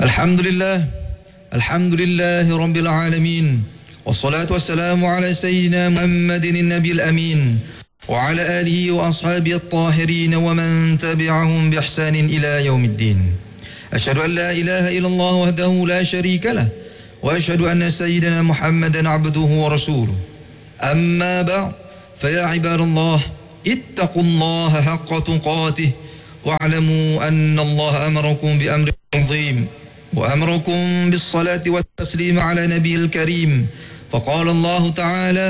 Alhamdulillah Rabbil Alamin. Wassalatu wassalamu ala Sayyidina Muhammadin Nabil Amin wa ala alihi wa ashabihi at-tahirin wa man tabi'ahum bi ihsanin ila yaumiddin. Asyhadu an la ilaha illallah wahdahu la syarika lah wa asyhadu anna Sayyidina Muhammadan abduhu wa rasuluh. Amma ba'd, fa ya ibadallah ittaqullaha haqqa tuqatih wa'lamu anna Allah amarakum bi amrin 'azim وأمركم بالصلاة والتسليم على نبي الكريم فقال الله تعالى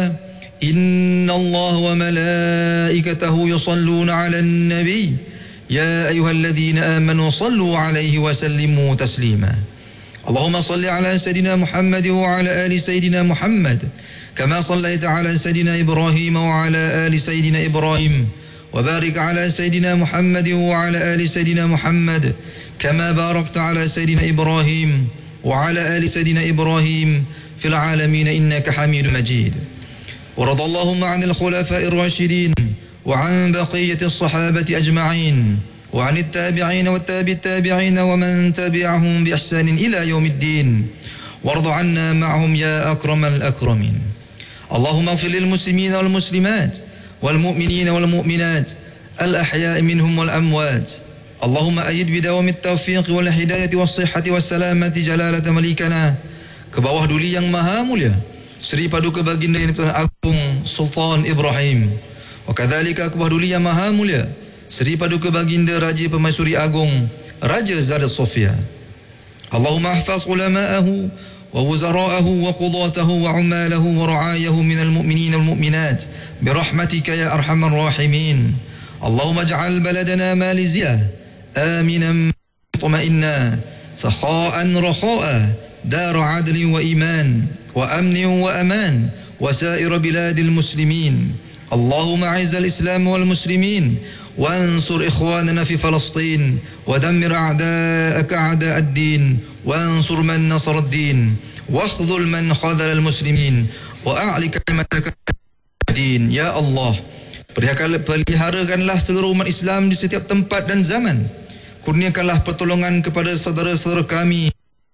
إن الله وملائكته يصلون على النبي يا أيها الذين آمنوا صلوا عليه وسلموا تسليما اللهم صل على سيدنا محمد وعلى آل سيدنا محمد كما صليت على سيدنا إبراهيم وعلى آل سيدنا إبراهيم وبارك على سيدنا محمد وعلى آل سيدنا محمد كما باركت على سيدنا إبراهيم وعلى آل سيدنا إبراهيم في العالمين إنك حميد مجيد ورضى اللهم عن الخلفاء الراشدين وعن بقية الصحابة أجمعين وعن التابعين والتابعين ومن تبعهم بإحسان إلى يوم الدين وارض عنا معهم يا أكرم الأكرمين اللهم اغفر للمسلمين والمسلمات والمؤمنين والمؤمنات الأحياء منهم والأموات اللهم أيد بدوام التوفيق والهداية والصحة والسلامة جلالة مليكنا ke bawah duli yang maha mulia Seri Paduka Baginda yang Agung Sultan Ibrahim wa kadzalika ke bawah duli yang maha mulia Seri Paduka Baginda Raja Permaisuri Agung Raja Zara Sofia Allahumma ahfaz ulama'ahu wa wuzara'ahu wa qudatahu wa umalahu wa ra'ayahu minal mu'minin wal mu'minat birahmatika ya arhamar rahimin Allahumma ij'al baladana Malaysia آمنا مطمئنا سخاء رخاء دار عدل وإيمان وأمن وأمان وسائر بلاد المسلمين اللهم أعز الإسلام والمسلمين وانصر إخواننا في فلسطين ودمر أعداءك أعداء الدين وانصر من نصر الدين واخذل من خذل المسلمين وأعلي كلمتك الدين يا الله peliharakanlah seluruh umat Islam di setiap tempat dan zaman. Kurniakanlah pertolongan kepada saudara-saudara kami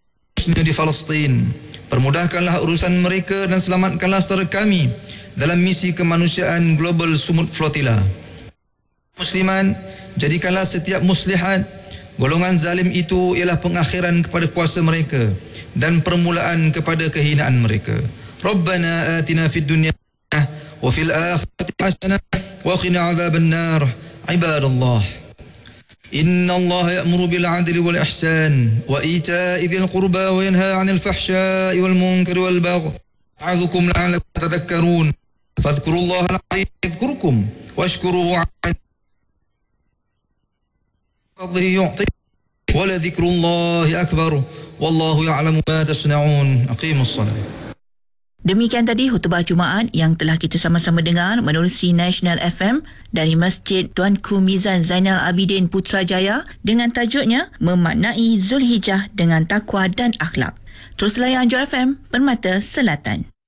di Palestin. Permudahkanlah urusan mereka dan selamatkanlah saudara kami dalam misi kemanusiaan Global Sumut Flotilla. Musliman, jadikanlah setiap muslihat. Golongan zalim itu ialah pengakhiran kepada kuasa mereka dan permulaan kepada kehinaan mereka. Rabbana atina fid dunya wa fil akhirati hasanah wa qina adzaban nar. Ibadallah, inna Allah ya'muru bil 'adli wal ihsan wa ita'i dzil qurba wa yanha 'anil fahsya'i wal munkari wal baghi ya'idhukum la'allakum tadhakkarun fadhkurullaha al-'azim yadhkurkum washkuruhu 'ala fadlihi yu'ti wa la dhikrullahi akbar wallahu ya'lamu ma tasna'un. Aqimus salat. Demikian tadi khutbah Jumaat yang telah kita sama-sama dengar menerusi National FM dari Masjid Tuanku Mizan Zainal Abidin Putrajaya dengan tajuknya Memaknai Zulhijjah dengan Takwa dan Akhlak. Terus layan Anjur FM, Permata Selatan.